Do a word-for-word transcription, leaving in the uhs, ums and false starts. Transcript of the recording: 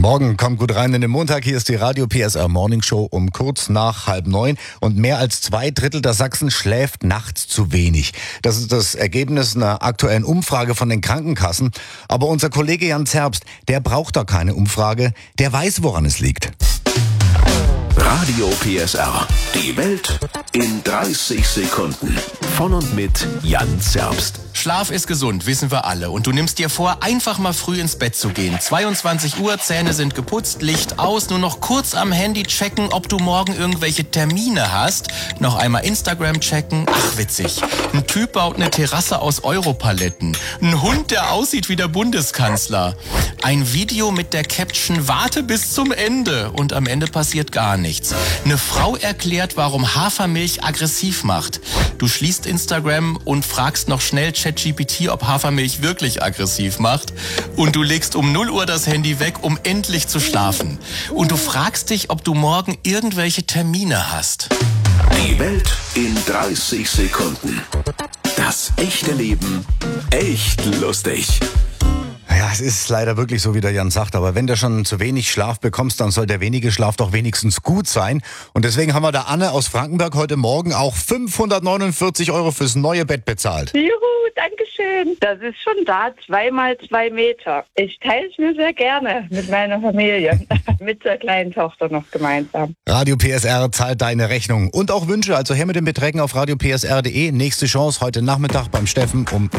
Morgen kommt gut rein in den Montag. Hier ist die Radio P S R Morning Show um kurz nach halb neun. Und mehr als zwei Drittel der Sachsen schläft nachts zu wenig. Das ist das Ergebnis einer aktuellen Umfrage von den Krankenkassen. Aber unser Kollege Jan Zerbst, der braucht da keine Umfrage. Der weiß, woran es liegt. Radio P S R. Die Welt in dreißig Sekunden. Von und mit Jan Zerbst. Schlaf ist gesund, wissen wir alle. Und du nimmst dir vor, einfach mal früh ins Bett zu gehen. zweiundzwanzig Uhr, Zähne sind geputzt, Licht aus, nur noch kurz am Handy checken, ob du morgen irgendwelche Termine hast. Noch einmal Instagram checken. Ach, witzig. Ein Typ baut eine Terrasse aus Europaletten. Ein Hund, der aussieht wie der Bundeskanzler. Ein Video mit der Caption, warte bis zum Ende. Und am Ende passiert gar nichts. Eine Frau erklärt, warum Hafermilch aggressiv macht. Du schließt Instagram und fragst noch schnell ChatGPT, ob Hafermilch wirklich aggressiv macht. Und du legst um null Uhr das Handy weg, um endlich zu schlafen. Und du fragst dich, ob du morgen irgendwelche Termine hast. Die Welt in dreißig Sekunden. Das echte Leben echt lustig. Ja, es ist leider wirklich so, wie der Jan sagt. Aber wenn du schon zu wenig Schlaf bekommst, dann soll der wenige Schlaf doch wenigstens gut sein. Und deswegen haben wir der Anne aus Frankenberg heute Morgen auch fünfhundertneunundvierzig Euro fürs neue Bett bezahlt. Juhu, Dankeschön. Das ist schon da, zwei mal zwei Meter. Ich teile es mir sehr gerne mit meiner Familie, mit der kleinen Tochter noch gemeinsam. Radio P S R zahlt deine Rechnung und auch Wünsche. Also her mit den Beträgen auf radio p s r punkt d e. Nächste Chance heute Nachmittag beim Steffen um